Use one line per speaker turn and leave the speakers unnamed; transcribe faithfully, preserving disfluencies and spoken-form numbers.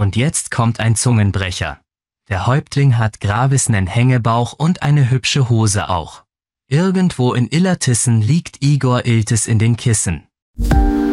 Und jetzt kommt ein Zungenbrecher. Der Häuptling hat Gravis nen Hängebauch und eine hübsche Hose auch. Irgendwo in Illertissen liegt Igor Iltis in den Kissen.